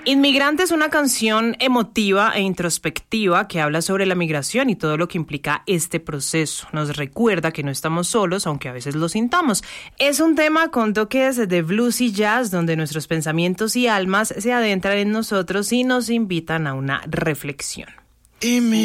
Inmigrante es una canción emotiva e introspectiva que habla sobre la migración y todo lo que implica este proceso. Nos recuerda que no estamos solos, aunque a veces lo sintamos. Es un tema con toques de blues y jazz, donde nuestros pensamientos y almas se adentran en nosotros y nos invitan a una reflexión.